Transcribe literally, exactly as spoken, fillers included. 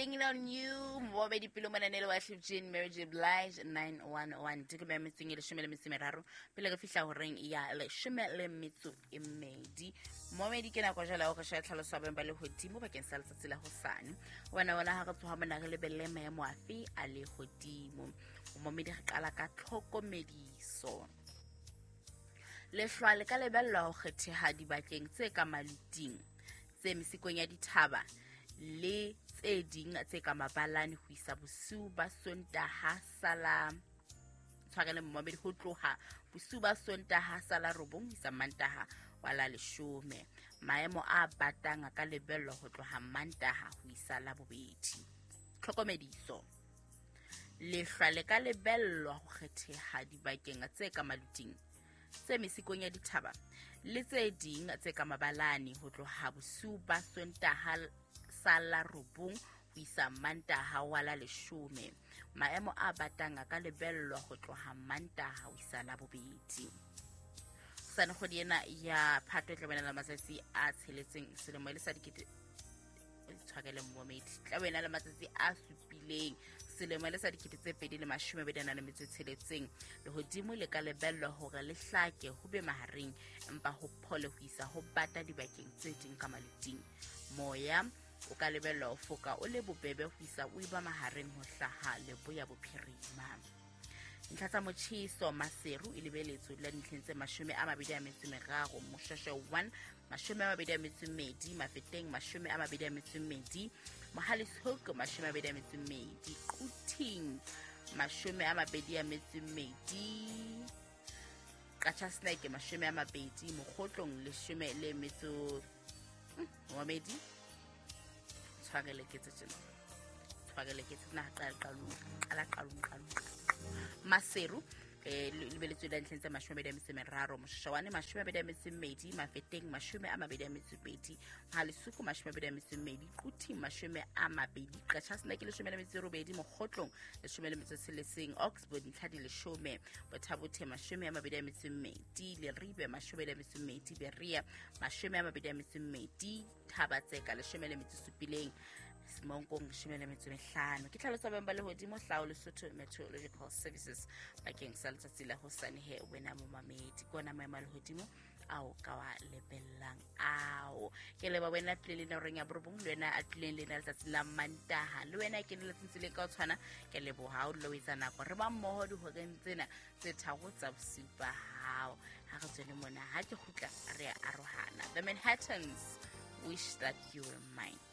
Bringing on you Moabedi Pilomananelo Ashif Jean Mary J. Blige nine one one Tikame missing the Shimel Missimeraro Pilagafisha ring ya le Shimel Mitsu Imedi Moabedi Kena Kojala Okasha Sabin Balihutimu again Salsa Silla Hossan when I wanna have to have an Agalibele Moafi Ali Hodimu Momidi Kalaka Toko Mediso Le Frale Calebello Heti Hadi Baking Seka Maluting Semisiconia di Taba le tse ding tse ka mabalane ho isa bosu ba Sontaha sala tshwarele Mohammed ho tloha bosu ba Sontaha sala robong isa Mantaha wala leshome maemo a batang ka lebello ho tloha Mantaha ho isa la bobedi tlhokomediso le hlale ka lebello ho kgetheha dibakeng tse ka maluting tse misikong ya dithaba le tse ding tse ka mabalane ho tloha bosu ba Sontaha sala robong ho isa Mantaha wala leshome maemo a batang ka lebello ho tloha Mantaha ho isa la bobedi sana go diena ya phatwe tlabena la matsatsi a tsheletseng selemo le sa dikete tshwakele Mohamedi tlabena la matsatsi a supileng selemo le sa dikete tse pedi le mashome bedana le metso tsheletseng le hodimo le ka lebello hore le hlake ho be mahareng empa ho phole ho isa ho bata dibakeng tse ding ka maluting moya o ka lebello o foka o le bobebe ho isa o iba mahareng ho hlaha le boya bophirima Ntlhatsa mochiso maseru ilibeletso la ntlhentse mashome a mabedi a metso meraro moshashe one mashome a mabedi a metso medi mafeteng mashome a mabedi a metso medi Mohalishoek mashome a mabedi a metso medi Quting mashome a mabedi a metso medi Qacha Snake mashome a mabedi Mogotlong leshome le metso Mohamedi tshwarele ke tsena tshwarele ke tsena qalaqalu qala qalung qalung Maseru eh libeletswe la ntlhentse mashome a metso meraro moshashawane mashome a mabedi a metso medi mafeteng mashome a mabedi a metso pedi Mohalesuku mashome a mabedi a metso medi Quting mashome a mabedi Qacha Snake leshome le metso robedi Mogotlong leshome le metso seleseng Oxford ntlhadi leshome Bothabothe mashome a mabedi a metso medi le Ribe mashome a metso medi Beria mashome a mabedi a metso medi Thabatseka leshome le metso supileng Smonkong leshome le metso mehlano ke tlhalosa bamba le hodimo hlao Lesotho Meteorological Services bakeng sa letsatsi la hosane he wena momamedi kona maemo le hodimo ao ka wa lebellang ao ke leba wena tlile le reng ya borobong le wena a tlileng le na letsatsi la Mantaha le wena ke le tsitsile ka tshwana ke lebo ha o lo etsa nako re ba mmoho di hogeng tsena tse thago tsa bosupa hao ha re tsene mona ha ke khutla re a arohana the Manhattans wish that you were mine.